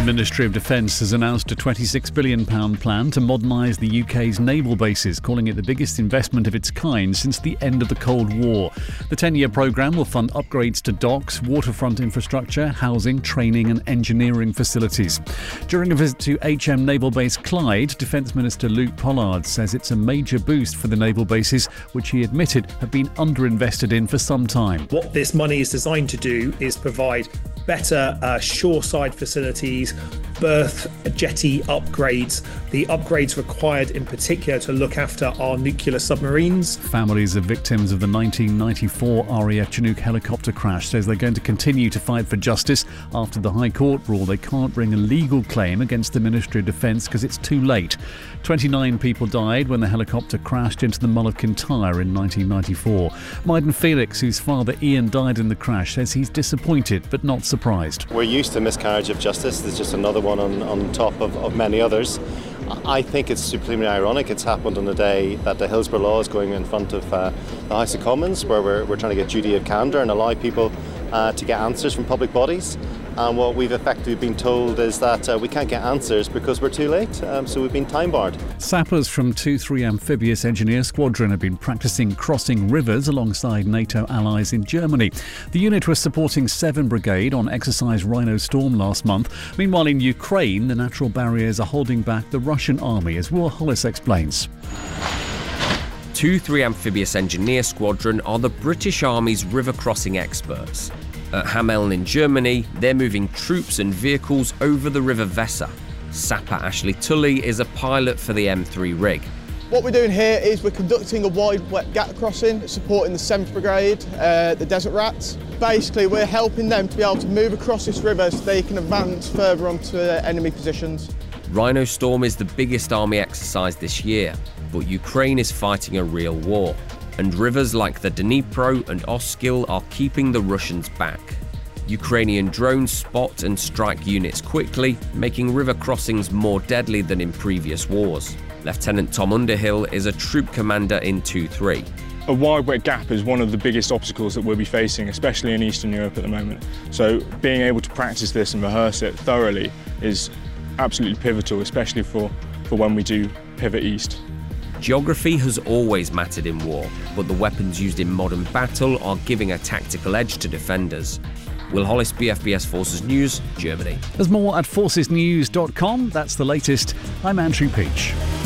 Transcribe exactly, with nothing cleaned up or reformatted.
The Ministry of Defence has announced a twenty-six billion pounds plan to modernise the U K's naval bases, calling it the biggest investment of its kind since the end of the Cold War. The ten-year programme will fund upgrades to docks, waterfront infrastructure, housing, training and engineering facilities. During a visit to H M Naval Base Clyde, Defence Minister Luke Pollard says it's a major boost for the naval bases, which he admitted have been underinvested in for some time. What this money is designed to do is provide better uh, shoreside facilities, berth jetty upgrades, the upgrades required in particular to look after our nuclear submarines. Families of victims of the nineteen ninety-four R A F Chinook helicopter crash says they're going to continue to fight for justice after the High Court ruled they can't bring a legal claim against the Ministry of Defence because it's too late. twenty-nine people died when the helicopter crashed into the Mull of Kintyre in nineteen ninety-four. Myden Felix, whose father Ian died in the crash, says he's disappointed but not surprised. We're used to miscarriage of justice. There's just another one on, on top of, of many others. I think it's supremely ironic it's happened on the day that the Hillsborough Law is going in front of uh, the House of Commons, where we're, we're trying to get duty of candour and allow people uh, to get answers from public bodies. And what we've effectively been told is that uh, we can't get answers because we're too late, um, so we've been time-barred. Sappers from two three Amphibious Engineer Squadron have been practising crossing rivers alongside NATO allies in Germany. The unit was supporting seven Brigade on Exercise Rhino Storm last month. Meanwhile, in Ukraine, the natural barriers are holding back the Russian army, as Will Hollis explains. two three Amphibious Engineer Squadron are the British Army's river crossing experts. At Hameln in Germany, they're moving troops and vehicles over the River Weser. Sapper Ashley Tully is a pilot for the M three rig. What we're doing here is we're conducting a wide wet gap crossing, supporting the seventh Brigade, uh, the Desert Rats. Basically, we're helping them to be able to move across this river so they can advance further onto uh, enemy positions. Rhino Storm is the biggest army exercise this year, but Ukraine is fighting a real war. And rivers like the Dnipro and Oskil are keeping the Russians back. Ukrainian drones spot and strike units quickly, making river crossings more deadly than in previous wars. Lieutenant Tom Underhill is a troop commander in two three. A wide wet gap is one of the biggest obstacles that we'll be facing, especially in Eastern Europe at the moment. So being able to practice this and rehearse it thoroughly is absolutely pivotal, especially for, for when we do pivot east. Geography has always mattered in war, but the weapons used in modern battle are giving a tactical edge to defenders. Will Hollis, B F B S Forces News, Germany. There's more at forces news dot com. That's the latest. I'm Andrew Peach.